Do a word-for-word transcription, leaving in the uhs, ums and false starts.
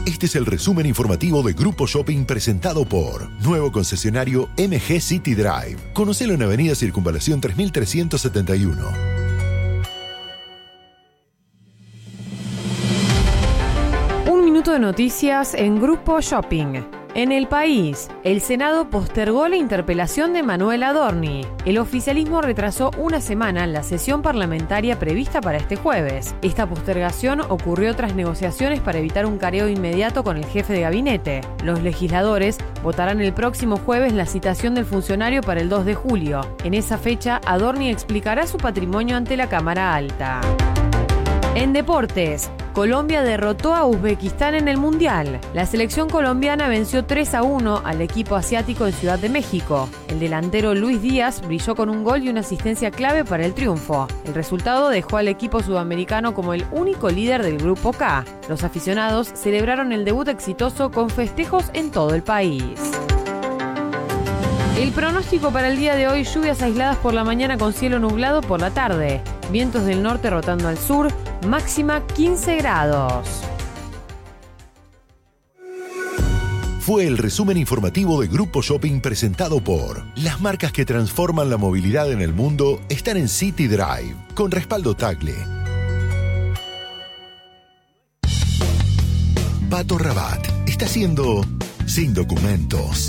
Este es el resumen informativo de Grupo Shopping presentado por nuevo concesionario M G City Drive. Conocelo en Avenida Circunvalación tres mil trescientos setenta y uno. Un minuto de noticias en Grupo Shopping. En el país, el Senado postergó la interpelación de Manuel Adorni. El oficialismo retrasó una semana la sesión parlamentaria prevista para este jueves. Esta postergación ocurrió tras negociaciones para evitar un careo inmediato con el jefe de gabinete. Los legisladores votarán el próximo jueves la citación del funcionario para el dos de julio. En esa fecha, Adorni explicará su patrimonio ante la Cámara Alta. En deportes, Colombia derrotó a Uzbekistán en el Mundial. La selección colombiana venció tres a uno al equipo asiático en Ciudad de México. El delantero Luis Díaz brilló con un gol y una asistencia clave para el triunfo. El resultado dejó al equipo sudamericano como el único líder del Grupo K. Los aficionados celebraron el debut exitoso con festejos en todo el país. El pronóstico para el día de hoy: lluvias aisladas por la mañana con cielo nublado por la tarde. Vientos del norte rotando al sur, máxima quince grados. Fue el resumen informativo de Grupo Shopping presentado por las marcas que transforman la movilidad en el mundo están en City Drive, con respaldo Tagle. Pato Rabat está haciendo Sin Documentos.